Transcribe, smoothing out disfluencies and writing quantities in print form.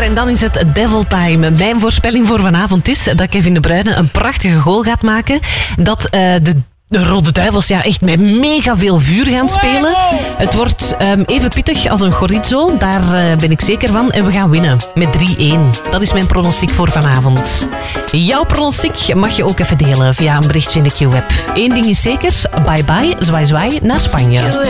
En dan is het Devil Time. Mijn voorspelling voor vanavond is dat Kevin De Bruyne een prachtige goal gaat maken. Dat de Rode Duivels echt met mega veel vuur gaan spelen. Het wordt even pittig als een chorizo. Daar ben ik zeker van. En we gaan winnen met 3-1. Dat is mijn pronostiek voor vanavond. Jouw pronostiek mag je ook even delen via een berichtje in de Q-app. Eén ding is zeker. Bye bye, zwaai zwaai, naar Spanje.